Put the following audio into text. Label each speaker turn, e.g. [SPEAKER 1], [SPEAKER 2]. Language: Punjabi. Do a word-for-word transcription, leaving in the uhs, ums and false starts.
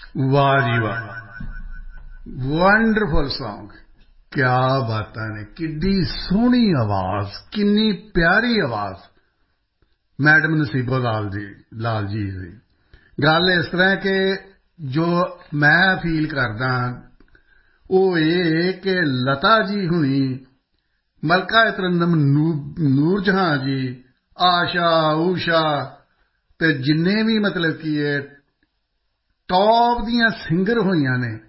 [SPEAKER 1] ਵਾਹ ਜੀ ਵਾਹ, ਵੰਡਰਫੁਲ ਸੌਂਗ। ਕਿਆ ਬਾਤਾਂ ਨੇ, ਕਿੱਡੀ ਸੋਹਣੀ ਆਵਾਜ਼, ਕਿੰਨੀ ਪਿਆਰੀ ਆਵਾਜ਼। ਮੈਡਮ ਨਸੀਬੋ ਲਾਲ ਜੀ ਲਾਲ ਜੀ ਦੀ ਗੱਲ ਇਸ ਤਰ੍ਹਾਂ ਹੈ ਕਿ ਜੋ ਮੈਂ ਫੀਲ ਕਰਦਾ ਉਹ ਇਹ ਕਿ ਲਤਾ ਜੀ ਹੁਣੀ, ਮਲਕਾ ਤਰੱਨੁਮ, ਨੂਰ ਜਹਾਂ ਜੀ, ਆਸ਼ਾ, ਊਸ਼ਾ ਅਤੇ ਜਿੰਨੇ ਵੀ ਮਤਲਬ ਕਿ ਇਹ ਟੌਪ ਦੀਆਂ ਸਿੰਗਰ ਹੋਈਆਂ ਨੇ,